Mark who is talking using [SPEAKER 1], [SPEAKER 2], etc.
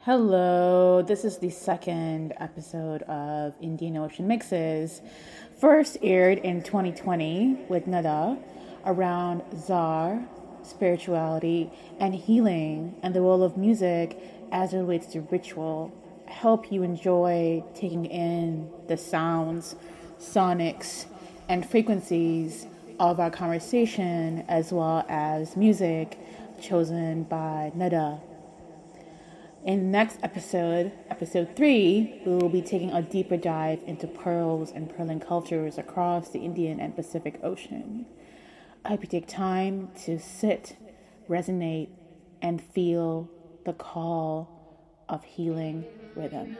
[SPEAKER 1] Hello, this is the second episode of Indian Ocean Mixes. First aired in 2020 with Nada around Zar, spirituality, and healing, and the role of music as it relates to ritual. I hope you enjoy taking in the sounds, sonics, and frequencies of our conversation, as well as music chosen by Nada. In the next episode, episode 3, we will be taking a deeper dive into pearls and pearling cultures across the Indian and Pacific Ocean. I hope you take time to sit, resonate, and feel the call of healing rhythm.